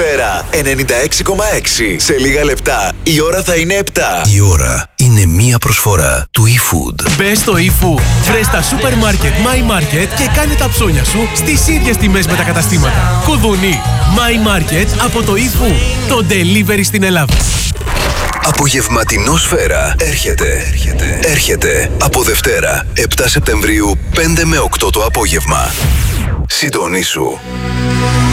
Ατμόσφαιρα 96,6. Σε λίγα λεπτά η ώρα θα είναι 7. Η ώρα είναι μία προσφορά του eFood. Μπες στο eFood, βρες τα σούπερ μάρκετ My Market και κάνε τα ψώνια σου στις ίδιες τιμές με τα καταστήματα. Κουδουνί, My Market από το eFood. Το delivery στην Ελλάδα. Απογευματινόσφαιρα έρχεται από Δευτέρα 7 Σεπτεμβρίου 5 με 8 το απόγευμα. Συντονίσου.